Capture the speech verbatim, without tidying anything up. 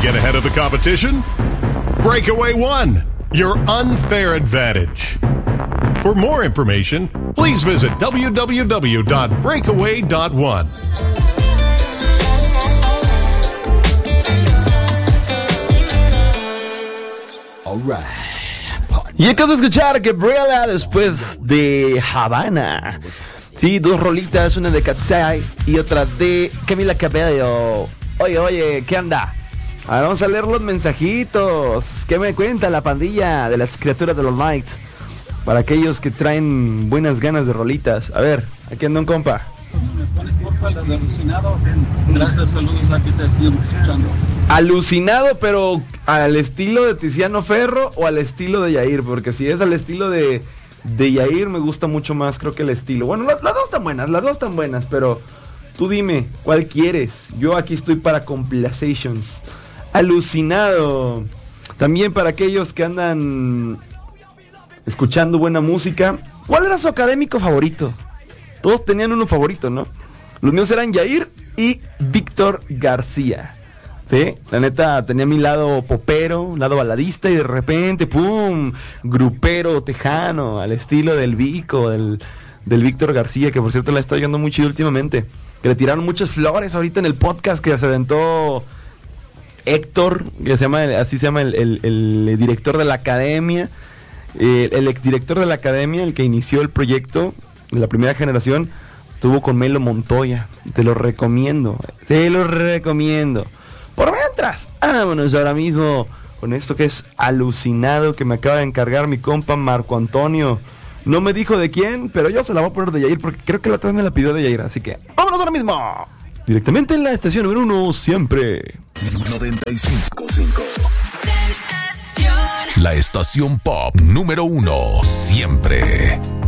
get ahead of the competition? Breakaway One, your unfair advantage. For more information, please visit w w w dot breakaway dot one. Alright. Y acabo de escuchar Gabriela después de Havana. Sí, dos rolitas, una de Katsai y otra de Camila Cabello. Oye, oye, ¿qué anda? A ver, vamos a leer los mensajitos. ¿Qué me cuenta la pandilla de las criaturas de los Night? Para aquellos que traen buenas ganas de rolitas. A ver, aquí anda un compa. ¿Me pones porfa la de Alucinado? Gracias, saludos, aquí te estoy escuchando. Alucinado, pero al estilo de Tiziano Ferro o al estilo de Yair, porque si es al estilo de, de Yair me gusta mucho más, creo que el estilo. Bueno, las, las dos están buenas, las dos están buenas, pero tú dime, ¿cuál quieres? Yo aquí estoy para complacations. Alucinado. También para aquellos que andan escuchando buena música. ¿Cuál era su académico favorito? Todos tenían uno favorito, ¿no? Los míos eran Yair y Víctor García. Sí, la neta tenía mi lado popero, lado baladista y de repente, ¡pum! Grupero tejano, al estilo del Vico, del, del Víctor García, que por cierto la está oyendo muy chido últimamente. Que le tiraron muchas flores ahorita en el podcast que se aventó Héctor, que se llama, así se llama el, el, el director de la academia, el, el exdirector de la academia, el que inició el proyecto de la primera generación, estuvo con Melo Montoya. Te lo recomiendo, se lo recomiendo. Por mientras, vámonos ahora mismo con esto que es Alucinado, que me acaba de encargar mi compa Marco Antonio. No me dijo de quién, pero yo se la voy a poner de Yair, porque creo que la otra vez me la pidió de Yair, así que vámonos ahora mismo. Directamente en la estación número uno, siempre. noventa y cinco punto cinco. La estación pop número uno, siempre.